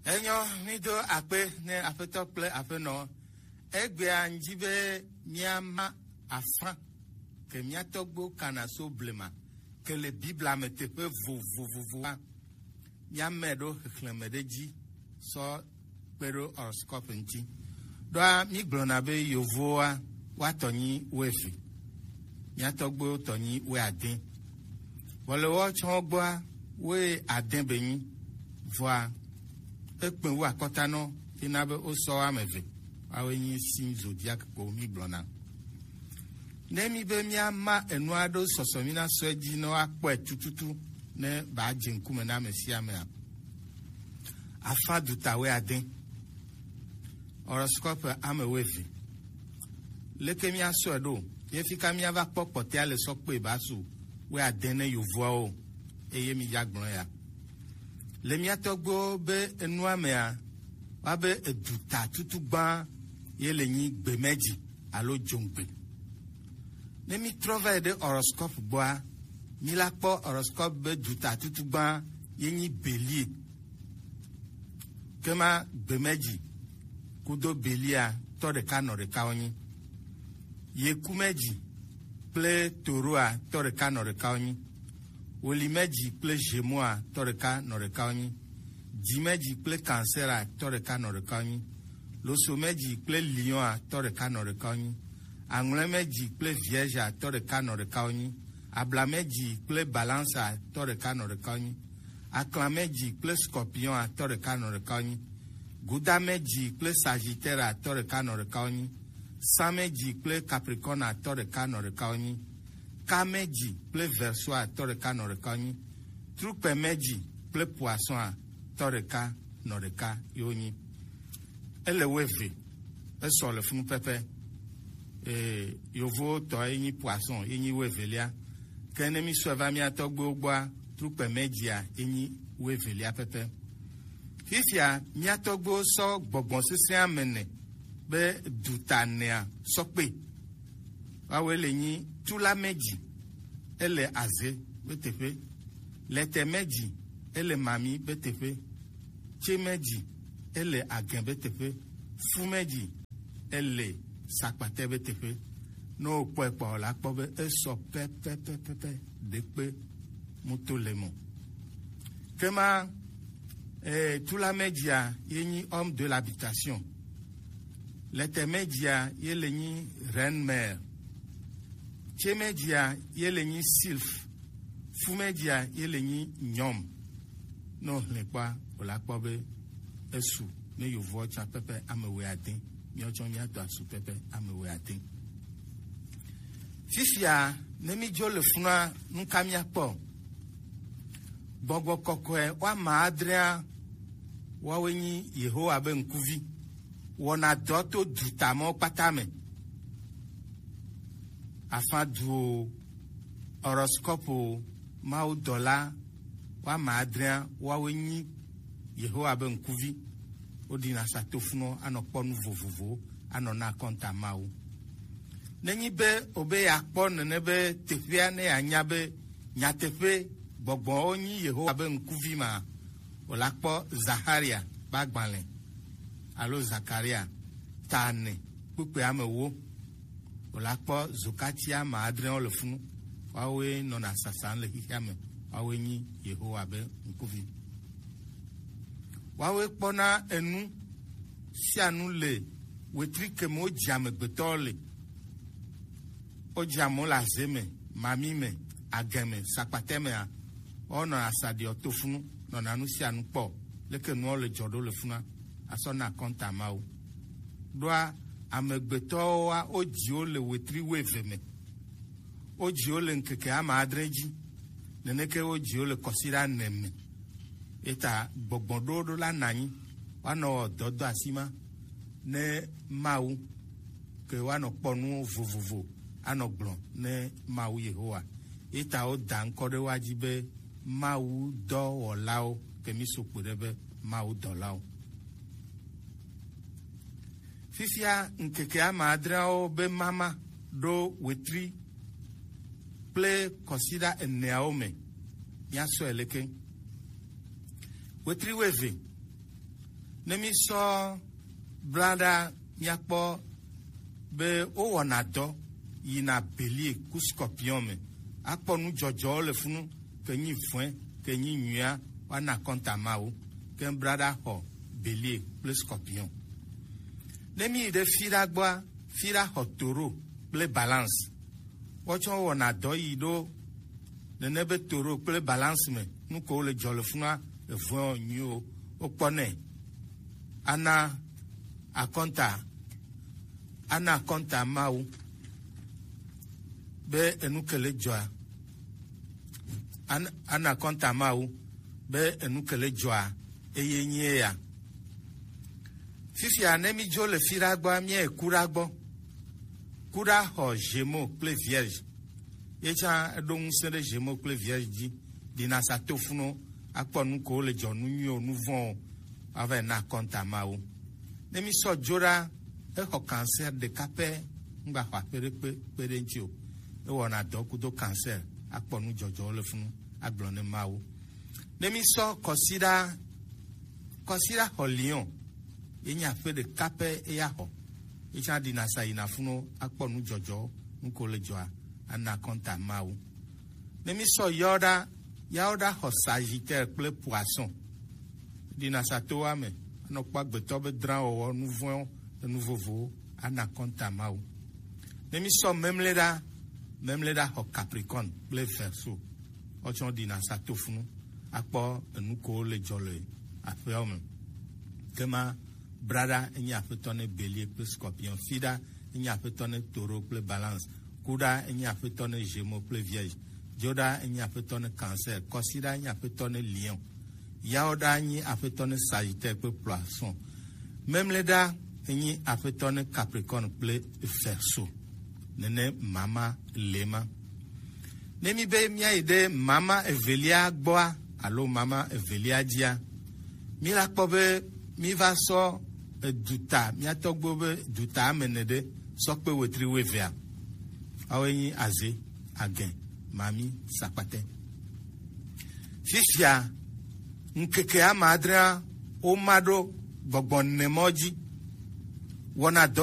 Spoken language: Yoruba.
Enyo mido ape ne apeto ple ape no. Egbe anjibe miama afran. Que miatogbo kanaso blema. Que le Bible a mette pe vo. Miamedo heklemedeji. So pero horoscope nti. Doa mi glonabe yovoa watonyi wefi. Miatogbo tonyi we adin. Wole wo chongboa we adin benyi. Voa ekpen wa kotano inabe oso ameve. Awenyi sin zodiac ko mi glona. Nemi be miama enuado sosomina soji no akpo tututu ne ba jenkume na mesia me. Afa dutawe adin. Horoscope amewevi. Leke mi aso edo. Yefika mi ava popote ale sokpe basu. We adene yovoa o. Eye mi jagbon ya. Le mi atogbo be enuamea. Wabe eduta tutugba. Yele nyi gbemeji. Alo jongbe. Ne mi trove de horoscope boa. Mi lakpo horoscope be duta tutugba. Yenyi belie. Kema gbemeji. Kudo belia to de kano de kaoni. Ye kumeji ple torua to de kano de kaoni. Olimeji ple gemoa to de kano de kaoni. Dimeji ple cancera to de kano de kaoni. Losomeji ple lion to de kano de kaoni. Anglemeji ple vierge to de kano de kaoni. Ablameji ple balance to de kano de kaoni. Acclameji ple scorpion to de kano de kaoni. Goudameji ple Sagittaire a tore kano de kaoni. Sameji ple Capricorne a tore kano de kaoni. Kameji ple Verseau a tore kano de kaoni. Trupemeji ple Poisson a tore kano de ka yoni. Ele wefe. Eso le funu pepe. Yovo to yini Poisson yini wevelia. Kenemi sweva mi atogbo gboa. Trupemeji a yini wevelia pepe. Fifia miatogbo so gbọgbọn sisi amene be dutanea sokpe. Wawele nyi tula meji ele aze betefe. Lete meji ele mami betefe. Che meji ele agen betefe. Fu meji ele sakpate betefe. No po la pobe eso pe dekpe muto lemo. Kema tout la média yeni homme de l'habitation. L'été média yeleni reine mère. Che média yeleni sylph. Fou média yeleni nyom. Non le pas la pobe esu ne yovo cha pepe amewe adin. Mi ocho mi ato asu pepe amewe adin. Fifia ne mi jo le funa nkamia po. Bogo kokoe wa maadria wawenyi Yehowa be nkuvi wona doto dutamo patame afa du horoscope mau dola wa maadria wawenyi Yehowa be nkuvi odina satofuno anokponu vovovo anona konta mau nenyi be obe yakpo nenebe tefia ne anyabe nyatefe gbogbo onyi Yehowa be nkuvi ma olakpo Zaharia bagbale alo Zakaria tane pupe amewo olakpo Zokatia ma adren le funu wawe nona sasan le hikame wawe nyi Yehowa be nkuvi wawe pona enu sianu le wetri kemo jame betole o jamo la zeme mamime ageme sakpateme a ono asadi otofunu no nanu sianu po leke no le jodo le funa asona konta mau doa amegbeto wa ojio le wetri weveme ojio le nkeke ama adreji neneke ojio le kosira neme eta gbogbododo la nanyi wano dodo asima ne mau ke wano ponu vovovo ano glon ne mau Yehowa eta o dankode wajibe mau do olao kemi sokpedebe mau dolao. Fifia nkeke ama adrao be mama do wetri ple consider eneaome ya so eleke wetri weve ne mi sɔ blada miakpɔ be wowɔna dɔ yina belie ku scorpion me akpɔ nu dzɔdzɔ le funu ke nyi vɔe ke nyi nyuia wana kɔnta mawo ke blada xɔ belie kple scorpion. Ne mi yi ɖe fira gbɔa, fira xɔ toro kple balance. Wotsɔ wɔna dɔ yi ɖo nene be toro kple balance me nu ko le dzɔ le funua le vɔe nyuiwo wokpɔnɛ ana akɔnta mawo be enu ke le dzɔa ana akɔnta mawo be enu ke le dzɔa eye nye ya. Fifia ne mi dzo le fira gbɔ mie kura gbɔ. Kura xɔ Gémeaux kple Vierge. Yetsã eɖo ŋusẽ ɖe Gémeaux kple Vierge dzi. Dina sa to funu akpɔ nu ko le dzɔ nu nyuiwo nu vɔ̃wo ava na kɔnta mawo. Ne mi sɔ dzo ɖa exɔ cancer ɖeka pɛ ŋgba xɔ aƒe ɖe kpe ɖe ŋuti o. Ewɔna dɔ kudo cancer akpɔ nu dzɔdzɔ le funu agblɔ ne mawo. Ne mi sɔ kɔsi ɖa xɔ Lion. Yenye aƒe ɖeka pɛ eya xɔ. Yetsã dina sa yina funu akpɔ nu dzɔdzɔ nu ko le dzɔa ana kɔnta mawo. Ne mi sɔ yawo ɖa xɔ Sagittaire kple Poisson. Dina sa to wa me anɔ kpɔ agbetɔ be drã wɔwɔ nu vɔ̃wo nu vovowo ana kɔnta mawo. Ne mi sɔ memle ɖa xɔ Capricorne kple Verseau. Wotsɔ dina sa to funu akpɔ enu ko le dzɔ le aƒeawo me. Kema brada enye aƒetɔ ne Bélier kple Scorpion, fida enye aƒetɔ ne Taureau kple Balance, kuda enye aƒetɔ ne Gémeaux kple Vierge, dzoda enye aƒetɔ ne Cancer, kɔsida enye aƒetɔ ne Lion, yawoda enye aƒetɔ ne Sagittaire kple Poisson, memleda enye aƒetɔ ne Capricorne kple Verseau. Nene mama lema. Ne mi be miayi ɖe mama evelia gbɔa alo mama evelia dzia, mi la kpɔ be mi va sɔ duta miatɔgbo be duta amene ɖe sɔkpe wetri wevea. Awo nyi aze, agɛ, mami, sakpate. Fifia nkeke ama adrea woma ɖo gbɔgbɔ nemɔ dzi wɔna dɔ